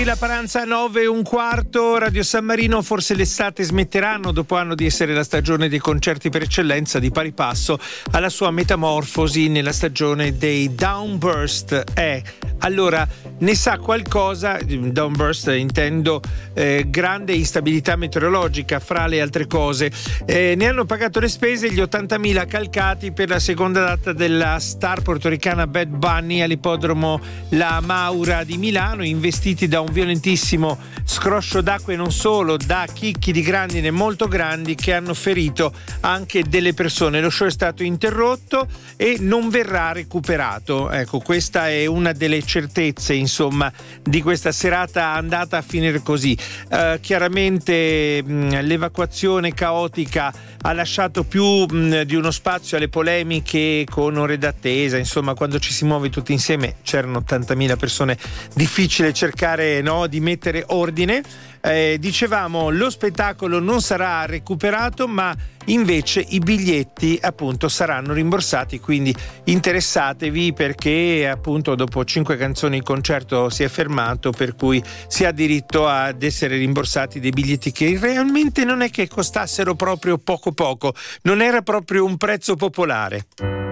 La Paranza 9:15, Radio San Marino. Forse l'estate smetteranno, dopo anno di essere la stagione dei concerti per eccellenza, di pari passo alla sua metamorfosi nella stagione dei Downburst. Allora, ne sa qualcosa? Downburst intendo grande instabilità meteorologica, fra le altre cose. Ne hanno pagato le spese gli 80.000 calcati per la seconda data della star portoricana Bad Bunny all'ippodromo La Maura di Milano, investiti da un violentissimo scroscio d'acqua e non solo, da chicchi di grandine molto grandi che hanno ferito anche delle persone. Lo show è stato interrotto e non verrà recuperato. Ecco, questa è una delle certezze, insomma, di questa serata andata a finire così. Chiaramente l'evacuazione caotica ha lasciato più di uno spazio alle polemiche con ore d'attesa. Insomma, quando ci si muove tutti insieme, c'erano 80.000 persone, difficile cercare di mettere ordine. Dicevamo, lo spettacolo non sarà recuperato, ma invece i biglietti appunto saranno rimborsati, quindi interessatevi, perché appunto dopo 5 canzoni il concerto si è fermato, per cui si ha diritto ad essere rimborsati dei biglietti che realmente non è che costassero proprio poco, non era proprio un prezzo popolare.